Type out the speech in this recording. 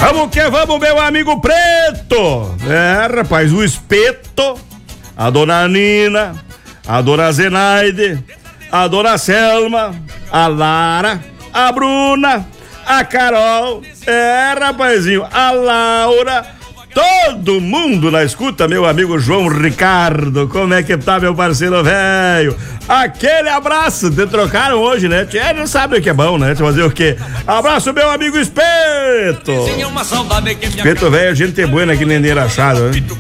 Vamos que vamos, meu amigo Preto. Rapaz, o Espeto, a dona Nina, a dona Zenaide, a dona Selma, a Lara, a Bruna, a Carol, rapazinho, a Laura, todo mundo na escuta, meu amigo João Ricardo. Como é que tá, meu parceiro velho? Aquele abraço, te trocaram hoje, né? Não sabe o que é bom, né? Fazer o quê? Abraço, meu amigo Espeto. Espeto velho, gente boa aqui nem achado, né?